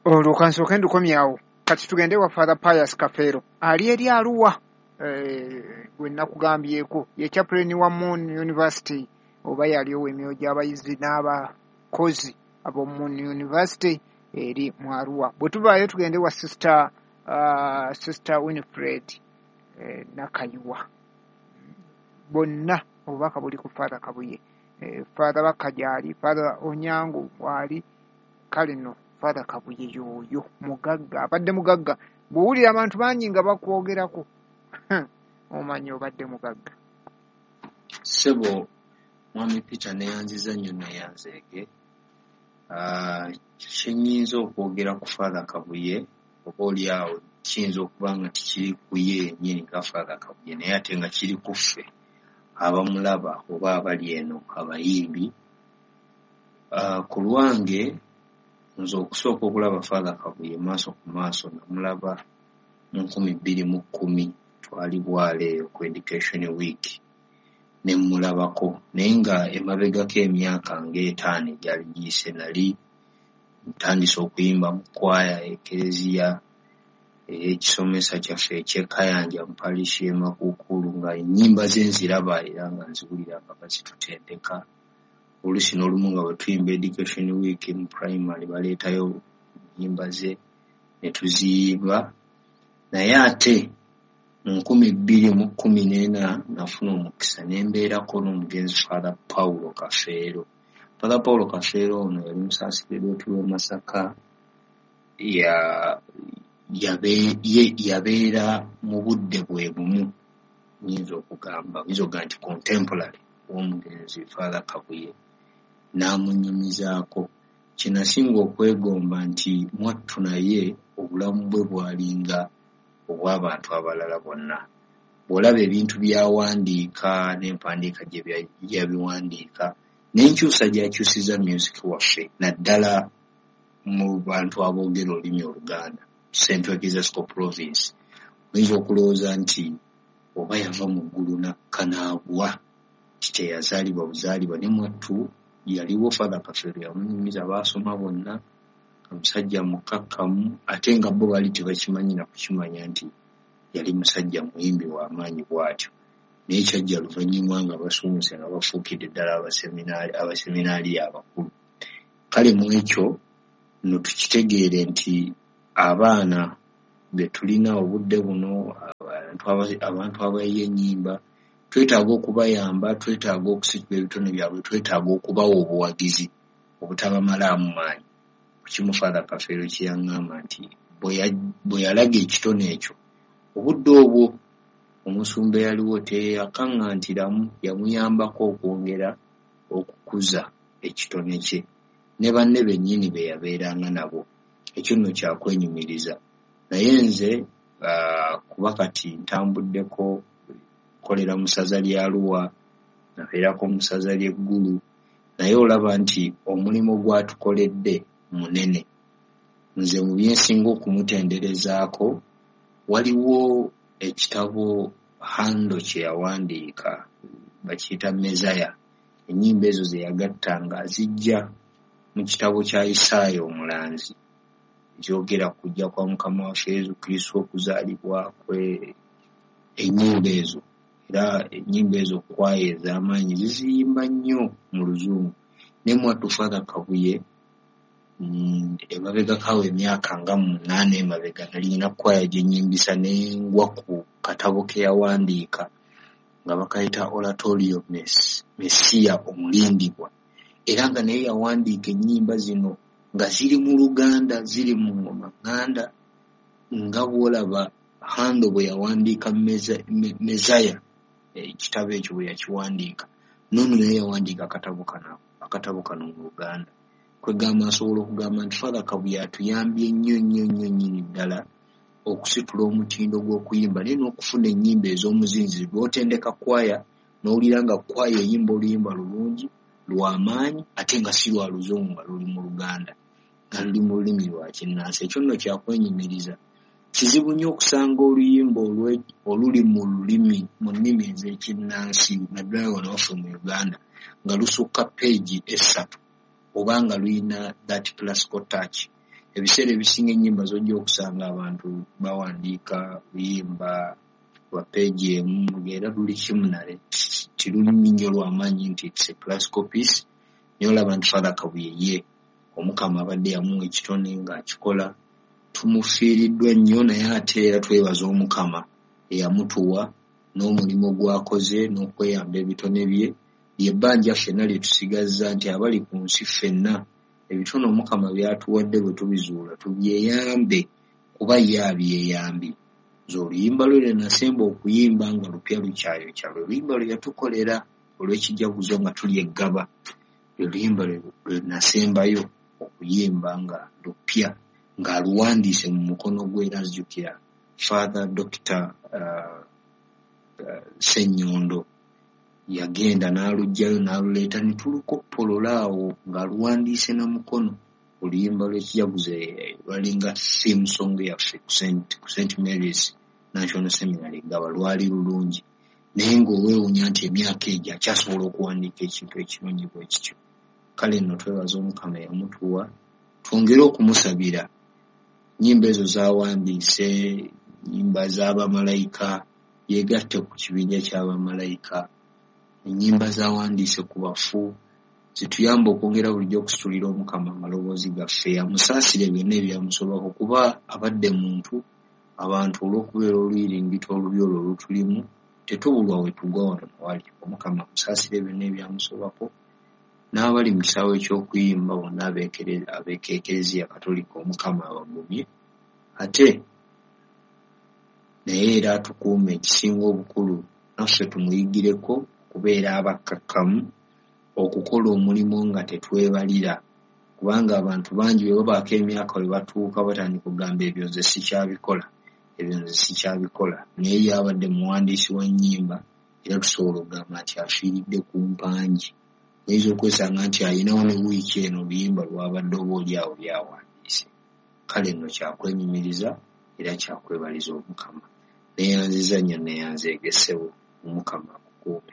olwo kansooke ndukomyawo kati tugende wa Father Pius Kafeero ali eri Arua gwe nakugambyeko ye chaplain wa Moon University oba yaliwo emyoyo gy'abayizi n'abakozi abo Moon University eri mu Arua. Bwe tuvaayo tugende wa Sister Winifred Nakayiwa bonna obubaka buli ku Father Kabuye. Father Bakajali, Father Onyango wali kale no Father Kabuye yoyo mugagga abadde mugagga bw'owulira abantu bangi nga bakwogerako omanyi obadde mugagga. Sebo Mwami Peter neyanziza nnyo neyanzeege kyenyinza okwogera ku Father Kabuye oba oli awo kiyinza okuba nga tikiri ku ye yennyini nga Father Kabuye naye ate nga kiri ku ffe abamulaba oba abali eno abayimbi. Ku lwange nze okusooka okulaba Father Kabuye maaso ku maaso namulaba mu 2010 twali Bwale ku Education Week ne mulabako naye nga emabegako emyaka ng'etaano egyali giyise nali ntandise okuyimba mu kwaya ekereziya ekisomesa kyaffe eky'Ekayanja mu palishi y'e Makuukulu nga ennyimba ze nziraba era nga nziwulira nga zitutendeka. Oluusi n'olumu nga bwe tuyimba Education Week mu primary baleetayo ennyimba ze ne tuziyimba. Naye ate mu 2014 nafuna omukisa ne mbeerako n'omugenzi Father Paulo Kafeero. Father Paulo Kafeero ono yali musaasiridde w'e Masaka yabeera mu budde bwe bumu nyinza okugamba nti contemporary w'omugenzi Father Kabuye n'amunyumizaako. Kinasinga okwegomba nti mwattu naye obulamu bwe bwalinga obw'abantu abalala bonna. Bw'olaba ebintu by'awandiika n'empandiika gye yabiwandiika n'enkyusa gy'akyusiza music waffe naddala mu bantu aboogera olulimi Oluganda Central Episcopal Province oyinza okulowooza nti oba yava mu ggulu n'aggwa teyazaalibwa buzaalibwa. Ne mwattu yaliwo Father Kafeero yamunyumiza baasoma bonna omusajja mukakkamu ate nga bo baali tebakimanyi na kukimanya nti yali musajja muyimbi w'amaanyi bw'atyo. Naye kyajja luvannyuma nga basuumuse nga bafuukidde ddala abaseminaali abakulu. Kale mu ekyo no tukitegeere nti abaana be tulina obudde buno abantu abayiye ennyimba twetaaga okubayamba, twetaaga okusitula ebitone byabwe, twetaaga okubawa obuwagizi obutabamalaamu maanyi. Kukimu Father Kafeero kye yaŋŋamba nti bwe yalaga ekitone ekyo obudde obwo omusumba eyaliwo teyakaŋŋantiramu, yamuyambako okwongera okukuza ekitone kye ne banne bennyini be yabeeranga nabo. Ekyo nno kyakwenyumiriza. Naye nze kuba kati ntambuddeko kolera mu ssaza lya Arua nabeerako mu ssaza ly'Eggulu, naye olaba nti omulimu gw'atukoledde munene. Nze mu byensinga okumutenderezaako waliwo ekitabo Hando kye yawandiika bakiyita Mezaya. Ennyimba ezo ze yagattanga zijja mu kitabo kya Isaaya omulanzi ekyogera kujja kwa Mukama waffe Yesu Kristo okuzaalibwa kwe. Ennyimba ezo era ennyimba ezo kwaya ez'amaanyi ziziyimba nnyo mu Luzungu. Ne mwattu Father Kabuye emabegakawo emyaka nga 8 emabega nalina kwaya gye nnyimbisa n'engwa ku katabo ke yawandiika nga bakayita Oratorio Messiah omulindibwa, era nga naye yawandiika ennyimba zino nga ziri mu Luganda, ziri mu Nganda, nga bw'olaba Hando bwe yawandiika Mezaya ekitabo ekyo bwe yakiwandiika, n'ono naye yawandiika akatabo kano mu Luganda. Kwegamba nsobola okugamba nti Father Kabuye atuyambye nnyo nnyini ddala okusitula omutindo gw'okuyimba naye n'okufuna ennyimba ez'omuzinzi lw'otendeka kwaya n'owulira nga kwaya eyimba oluyimba lulungi lw'amaanyi ate nga si lwa Luzungu nga luli mu Luganda nga luli mu lulimi lwa kinnansi. Ekyo nno kyakwenyumiriza. Kizibu nnyo okusanga oluyimba oluli mu nnimi ez'ekinnansi naddala wano waffe mu Uganda nga lusukka peegi 3 oba nga luyina that classical touch. ebiseera ebisinga ennyimba zojja okusanga abantu bawandiika luyimba lwa peegi emu ng'era luli kimunale tilulimi nnyo lw'amaanyi nti it's a classical piece. Naye olaba nti Father Kabuye ye Omukama abadde yamuwa ekitone ng'akikola. Tumufiiriddwa nnyo, naye ate era twebaza Omukama eyamutuwa n'omulimu gw'akoze n'okweyamba ebitone bye. Ly'ebbanja ffenna lye tusigazza nti abali ku nsi ffenna ebitono Omukama byatuwadde bwe tubizuula tubyeyambe, kuba ye abyeyambi. Oluyimba lwe lwe nasemba okuyimba nga lupya lukyayokya, lwe luyimba lwe yatukolera olw'ekijaguzo nga tuli eggaba. Lwe luyimba lwe nasembayo okuyimba nga lupya ng'aluwandiise mu mukono gwe. Era nzijukira Father Dr. Ssenyondo yagenda n'alugjayo n'aluleeta ne tulukoppolola awo ng'aluwandiise na mukono. Oluyimba lw'ekijaguzo lwalinga theme song yaffe ku St. Mary's National Seminary nga lwali lulungi, naye ng'oweewuunya nti emyaka egyo akyasobola okuwandiika ekintu ekirungi bwe kityo. Kale nno twebaza Omukama yamutuwa, twongere okumusabira. Nnyimba ezo z'awandiise, nnyimba z'abamalayika, yeegatte ku kibinja ky'abamalayika. Ennyimba z'awandiise ku bafu zituyamba okwongera bulijjo okusitulira Omukama amaloboozi gaffe. Amusaasire byonna ebyamusobako, kuba abadde muntu. Abantu olw'okubeera oluyiringito olubi olwo olutulimu tetubulwa we tugwa wano wali. Omukama amusaasire byonna ebyamusobako. N'abali mu kisaawe eky'okuyimba bonna ab'Ekereziya Katolika, Omukama abagumye. Ate naye era atukuume ekisinga obukulu, naffe tumuyigireko kubeera abakkakkamu okukola omulimu nga tetwebalira, kubanga abantu bangi bwe babaako emyaka we batuuka batandika okugamba ebyo nze sikyabikola. Naye yabadde muwandiisi wa nnyimba, era tusobola okugamba nti afiiridde ku mpangi. Oyinza okwesanga nti ayinawo ne wiiki eno oluyimba lwabadde oba oli awo lyawandiise. Kale nno kyakwenyumiriza era kyakwebaliza Omukama. Neyanziza nnyo neyanzeegesewo. Omukama akukuume.